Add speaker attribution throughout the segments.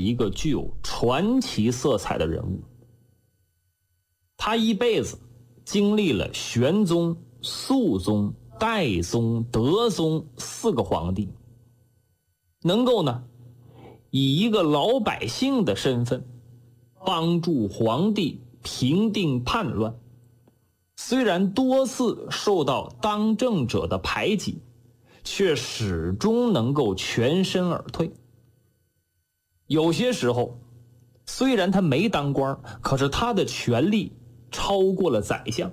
Speaker 1: 一个具有传奇色彩的人物。他一辈子经历了玄宗、肃宗、代宗、德宗4个皇帝，能够呢以一个老百姓的身份帮助皇帝平定叛乱，虽然多次受到当政者的排挤，却始终能够全身而退。有些时候虽然他没当官，可是他的权力超过了宰相。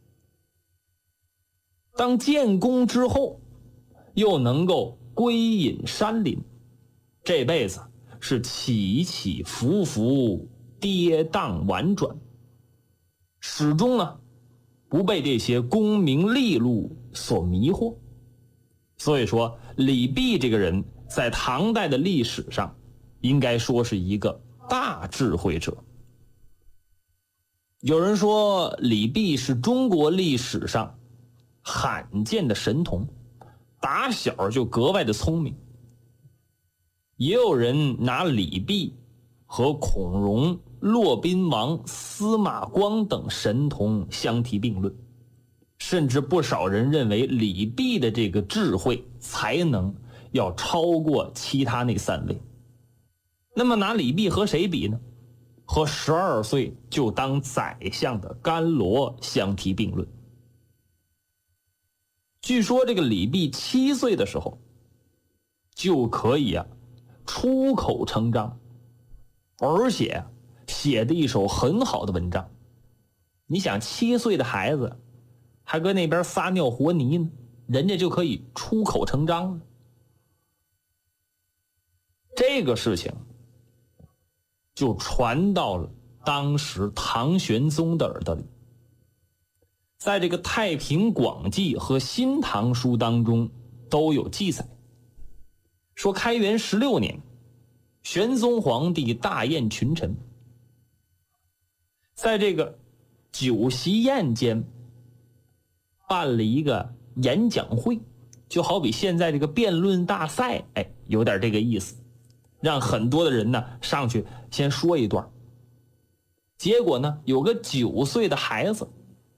Speaker 1: 当建功之后，又能够归隐山林，这辈子是起起伏伏，跌宕婉转，始终呢不被这些功名利禄所迷惑。所以说李泌这个人在唐代的历史上应该说是一个大智慧者。有人说李泌是中国历史上罕见的神童，打小就格外的聪明。也有人拿李泌和孔融、骆宾王、司马光等神童相提并论，甚至不少人认为李泌的这个智慧才能要超过其他那3位。那么拿李泌和谁比呢？和12岁就当宰相的甘罗相提并论。据说这个李泌7岁的时候就可以出口成章，而且写的一手很好的文章。你想7岁的孩子还搁那边撒尿和泥呢，人家就可以出口成章了。这个事情就传到了当时唐玄宗的耳朵里。在这个《太平广记》和《新唐书》当中都有记载，说开元16年，玄宗皇帝大宴群臣，在这个酒席宴间办了一个演讲会，就好比现在这个辩论大赛，有点这个意思，让很多的人呢上去先说一段。结果呢，有个9岁的孩子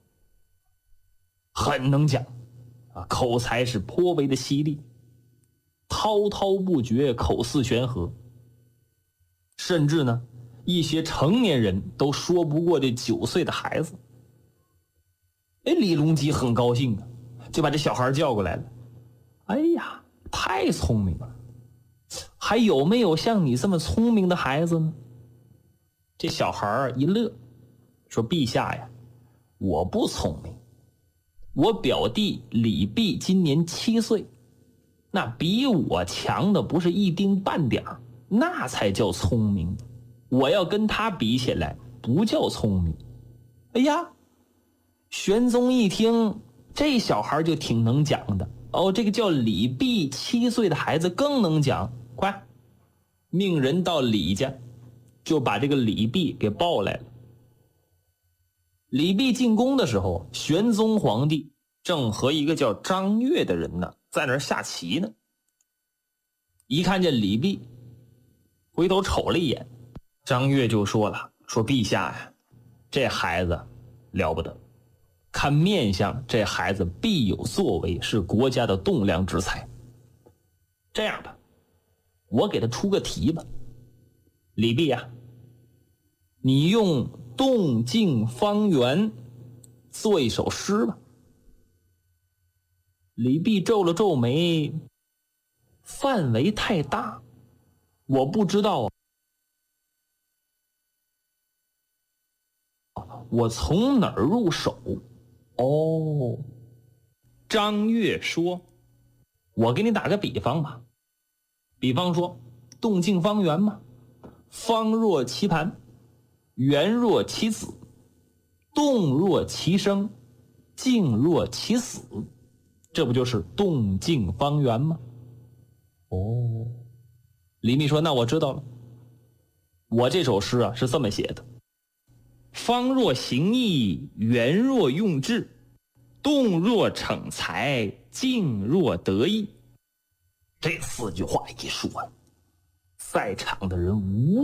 Speaker 1: 很能讲口才是颇为的犀利，滔滔不绝，口似悬河，甚至呢一些成年人都说不过这9岁的孩子。李隆基很高兴就把这小孩叫过来了。哎呀，太聪明了，还有没有像你这么聪明的孩子呢？这小孩一乐，说陛下呀，我不聪明，我表弟李泌今年7岁，那比我强的不是一丁半点儿，那才叫聪明。我要跟他比起来不叫聪明。哎呀，玄宗一听这小孩就挺能讲的，这个叫李泌7岁的孩子更能讲，快命人到李家就把这个李泌给抱来了。李泌进宫的时候，玄宗皇帝正和一个叫张悦的人呢在那儿下棋呢。一看见李泌，回头瞅了一眼，张悦就说了，说陛下呀，这孩子了不得，看面相这孩子必有作为，是国家的栋梁之才。这样吧，我给他出个题吧，李泌啊，你用动静方圆做一首诗吧。李泌皱了皱眉，范围太大，我不知道我从哪儿入手。张悦说，我给你打个比方吧，比方说动静方圆嘛，方若其盘，圆若其子，动若其声，静若其死，这不就是动静方圆吗？李泌说，那我知道了，我这首诗是这么写的，方若行义，圆若用智，动若逞才，静若得意。这4句话一说，在场的人无